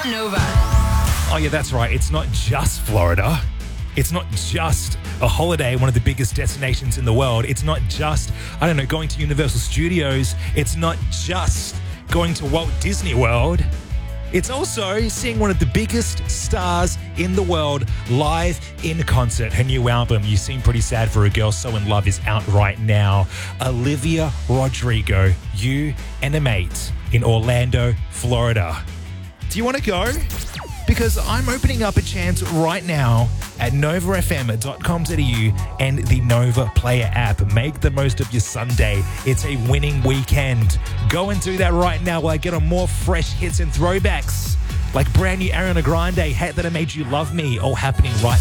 on Nova. Oh, yeah, that's right. It's not just Florida. It's not just a holiday, one of the biggest destinations in the world. It's not just, going to Universal Studios. It's not just going to Walt Disney World. It's also seeing one of the biggest stars in the world live in concert. Her new album, You Seem Pretty Sad for a Girl So in Love, is out right now. Olivia Rodrigo, you and a mate in Orlando, Florida. Do you want to go? Because I'm opening up a chance right now at novafm.com.au and the Nova Player app. Make the most of your Sunday. It's a winning weekend. Go and do that right now while I get on more fresh hits and throwbacks like brand new Ariana Grande, Hate That I Made You Love Me, all happening right